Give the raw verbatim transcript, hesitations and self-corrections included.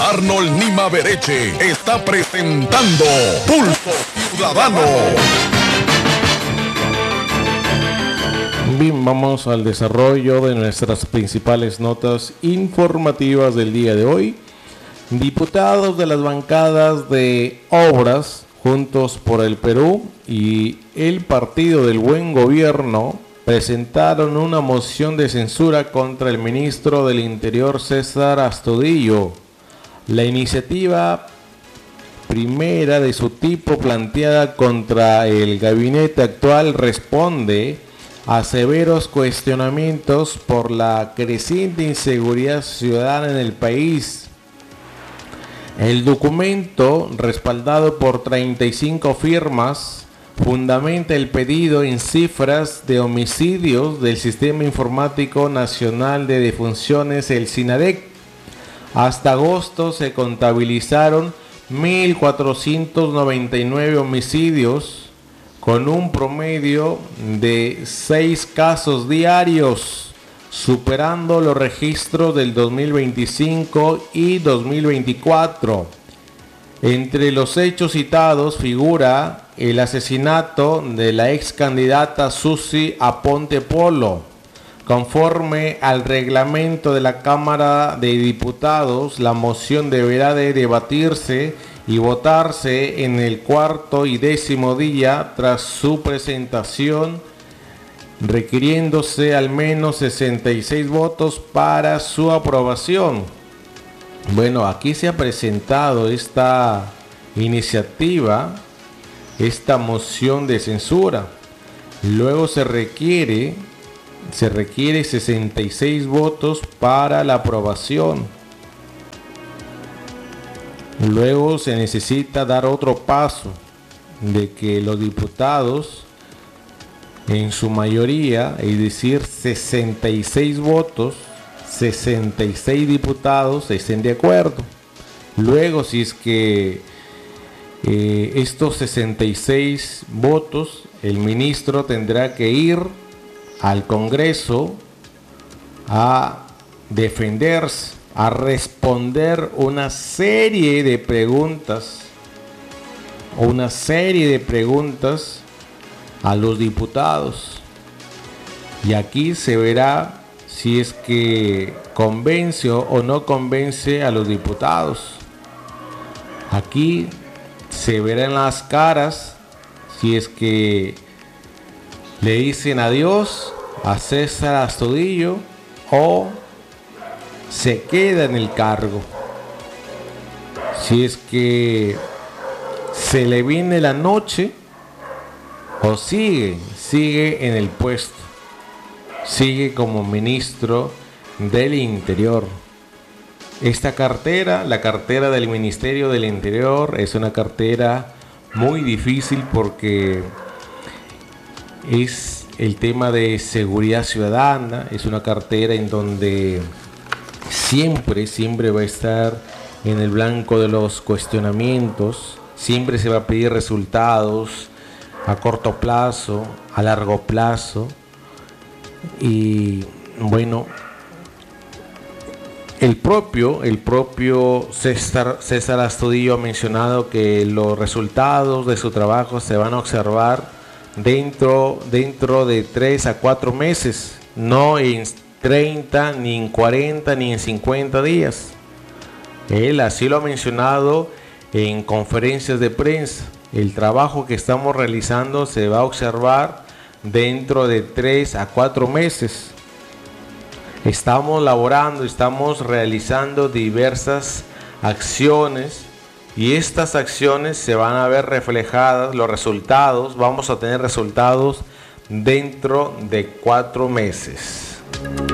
Arnold Nima Bereche está presentando Pulso Ciudadano. Bien, vamos al desarrollo de nuestras principales notas informativas del día de hoy. Diputados de las bancadas de Obras, Juntos por el Perú y el Partido del Buen Gobierno presentaron una moción de censura contra el ministro del Interior César Astudillo. La iniciativa primera de su tipo planteada contra el gabinete actual responde a severos cuestionamientos por la creciente inseguridad ciudadana en el país. El documento, respaldado por treinta y cinco firmas, fundamenta el pedido en cifras de homicidios del Sistema Informático Nacional de Defunciones, el SINADEC. Hasta agosto se contabilizaron mil cuatrocientos noventa y nueve homicidios, con un promedio de seis casos diarios, superando los registros del dos mil veinticinco y dos mil veinticuatro. Entre los hechos citados figura el asesinato de la ex candidata Susi Aponte Polo. Conforme al reglamento de la Cámara de Diputados, la moción deberá de debatirse y votarse en el cuarto y décimo día tras su presentación, requiriéndose al menos sesenta y seis votos para su aprobación. Bueno, aquí se ha presentado esta iniciativa, esta moción de censura. Luego se requiere, se requiere sesenta y seis votos para la aprobación. Luego se necesita dar otro paso de que los diputados, en su mayoría, es decir, sesenta y seis votos, sesenta y seis diputados estén de acuerdo. Luego, si es que eh, estos sesenta y seis votos, el ministro tendrá que ir al Congreso a defenderse, a responder una serie de preguntas, una serie de preguntas a los diputados. Y aquí se verá si es que convence o no convence a los diputados. Aquí se verán las caras si es que le dicen adiós a César Astudillo o se queda en el cargo. Si es que se le viene la noche o sigue, sigue en el puesto, sigue como ministro del Interior. Esta cartera, la cartera del Ministerio del Interior, es una cartera muy difícil porque es el tema de seguridad ciudadana, es una cartera en donde siempre, siempre va a estar en el blanco de los cuestionamientos, siempre se va a pedir resultados a corto plazo, a largo plazo. Y bueno, el propio, el propio César, César Astudillo ha mencionado que los resultados de su trabajo se van a observar dentro, dentro de tres a cuatro meses, no en treinta, ni en cuarenta, ni en cincuenta días. Él así lo ha mencionado en conferencias de prensa. El trabajo que estamos realizando se va a observar dentro de tres a cuatro meses. Estamos laborando, estamos realizando diversas acciones y estas acciones se van a ver reflejadas, los resultados, vamos a tener resultados dentro de cuatro meses.